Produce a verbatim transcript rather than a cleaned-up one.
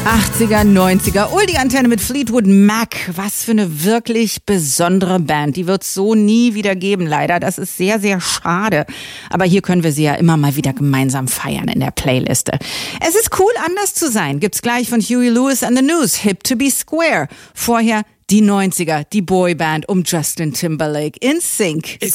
achtziger, neunziger, Ul die Antenne mit Fleetwood Mac. Was für eine wirklich besondere Band. Die wird es so nie wieder geben, leider. Das ist sehr, sehr schade. Aber hier können wir sie ja immer mal wieder gemeinsam feiern in der Playliste. Es ist cool, anders zu sein. Gibt's gleich von Huey Lewis and the News. Hip to be square. Vorher die neunziger, die Boyband um Justin Timberlake. In Sync.